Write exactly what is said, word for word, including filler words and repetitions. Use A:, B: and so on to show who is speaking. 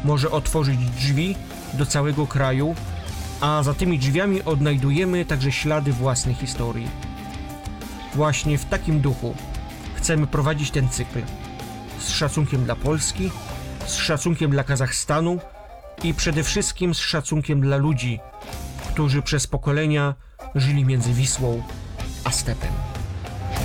A: może otworzyć drzwi do całego kraju, a za tymi drzwiami odnajdujemy także ślady własnej historii. Właśnie w takim duchu chcemy prowadzić ten cykl. Z szacunkiem dla Polski, z szacunkiem dla Kazachstanu i przede wszystkim z szacunkiem dla ludzi, którzy przez pokolenia żyli między Wisłą a stepem.